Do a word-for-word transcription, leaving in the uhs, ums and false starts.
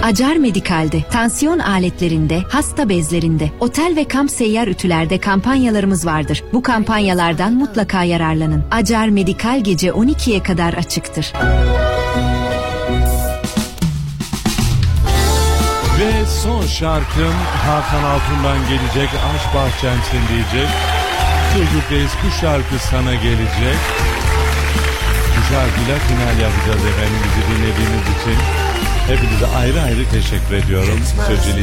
Acar Medikal'de, tansiyon aletlerinde, hasta bezlerinde, otel ve kamp seyyar ütülerde kampanyalarımız vardır. Bu kampanyalardan mutlaka yararlanın. Acar Medikal gece on ikiye kadar açıktır. Ve son şarkım Hakan Altun'dan gelecek. Aşk bahçemsin diyecek. Çocuk Reis, bu şarkı sana gelecek. Bu şarkıyla final yapacağız efendim, bizi dinlediğiniz için. Hepinize ayrı ayrı teşekkür ediyorum. Sözcülüğü